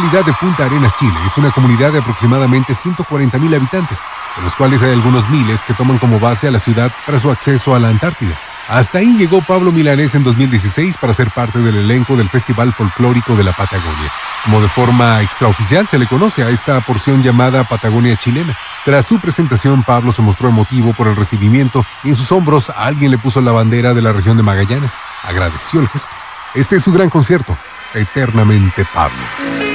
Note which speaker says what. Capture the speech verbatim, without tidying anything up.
Speaker 1: localidad de Punta Arenas, Chile, es una comunidad de aproximadamente ciento cuarenta mil habitantes, de los cuales hay algunos miles que toman como base a la ciudad para su acceso a la Antártida. Hasta ahí llegó Pablo Milanés en dos mil dieciséis para ser parte del elenco del Festival Folclórico de la Patagonia. Como de forma extraoficial se le conoce a esta porción llamada Patagonia Chilena. Tras su presentación, Pablo se mostró emotivo por el recibimiento y en sus hombros alguien le puso la bandera de la región de Magallanes. Agradeció el gesto. Este es su gran concierto, Eternamente Pablo.